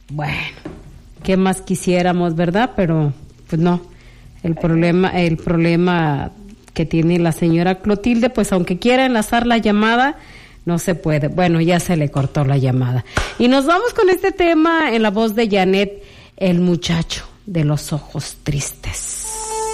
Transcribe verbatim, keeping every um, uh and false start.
Bueno, ¿qué más quisiéramos, verdad? Pero, pues no, el problema, el problema que tiene la señora Clotilde, pues aunque quiera enlazar la llamada, no se puede. Bueno, ya se le cortó la llamada. Y nos vamos con este tema en la voz de Janet, el muchacho de los ojos tristes.